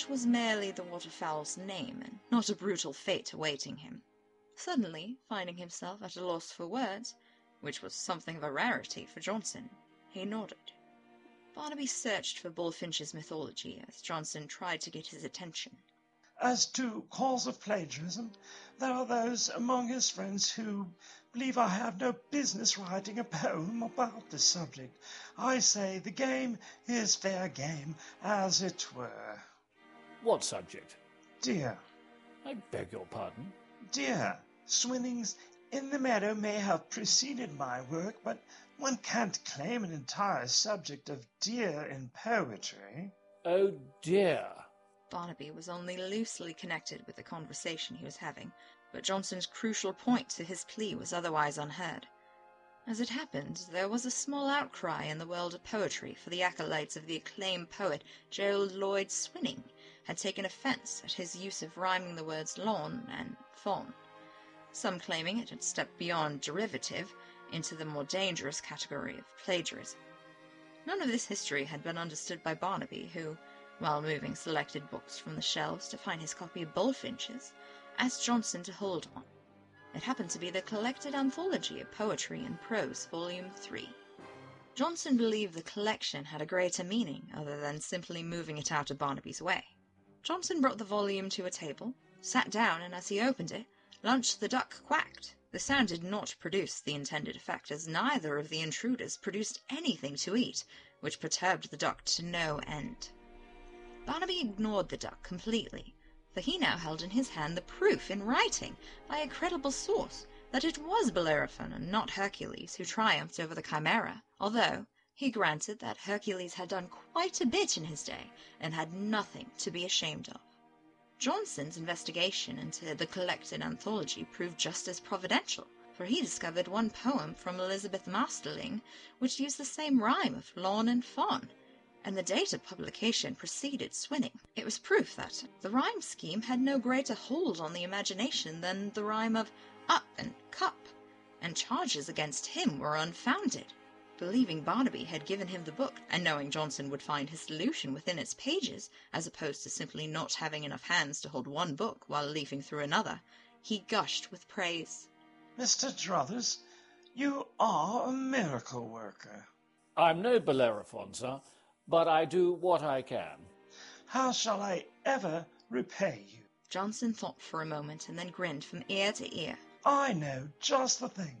which was merely the waterfowl's name, and not a brutal fate awaiting him. Suddenly, finding himself at a loss for words, which was something of a rarity for Johnson, he nodded. Barnaby searched for Bullfinch's mythology as Johnson tried to get his attention. As to cause of plagiarism, there are those among his friends who believe I have no business writing a poem about the subject. I say the game is fair game, as it were. What subject? Deer. I beg your pardon? Deer. Swinnings in the meadow may have preceded my work, but one can't claim an entire subject of deer in poetry. Oh dear. Barnaby was only loosely connected with the conversation he was having, but Johnson's crucial point to his plea was otherwise unheard. As it happened, there was a small outcry in the world of poetry, for the acolytes of the acclaimed poet Gerald Lloyd Swinning had taken offence at his use of rhyming the words lawn and fawn, some claiming it had stepped beyond derivative into the more dangerous category of plagiarism. None of this history had been understood by Barnaby, who, while moving selected books from the shelves to find his copy of Bullfinch's, asked Johnson to hold one. It happened to be the collected anthology of poetry and prose, Volume 3. Johnson believed the collection had a greater meaning other than simply moving it out of Barnaby's way. Johnson brought the volume to a table, sat down, and as he opened it, Lunch the duck quacked. The sound did not produce the intended effect, as neither of the intruders produced anything to eat, which perturbed the duck to no end. Barnaby ignored the duck completely, for he now held in his hand the proof in writing, by a credible source, that it was Bellerophon and not Hercules who triumphed over the Chimera, although he granted that Hercules had done quite a bit in his day, and had nothing to be ashamed of. Johnson's investigation into the collected anthology proved just as providential, for he discovered one poem from Elizabeth Masterling which used the same rhyme of lawn and fawn, and the date of publication preceded Swinning. It was proof that the rhyme scheme had no greater hold on the imagination than the rhyme of up and cup, and charges against him were unfounded. Believing Barnaby had given him the book, and knowing Johnson would find his solution within its pages, as opposed to simply not having enough hands to hold one book while leafing through another, he gushed with praise. Mr. Druthers, you are a miracle worker. I'm no Bellerophon, sir, but I do what I can. How shall I ever repay you? Johnson thought for a moment, and then grinned from ear to ear. I know just the thing.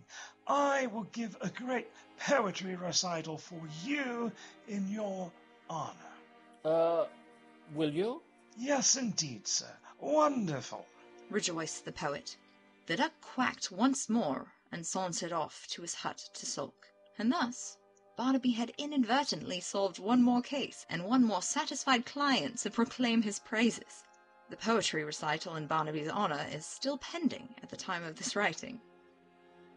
I will give a great poetry recital for you in your honor. Will you? Yes, indeed, sir. Wonderful, rejoiced the poet. The duck quacked once more and sauntered off to his hut to sulk. And thus Barnaby had inadvertently solved one more case and one more satisfied client to proclaim his praises. The poetry recital in Barnaby's honor is still pending at the time of this writing.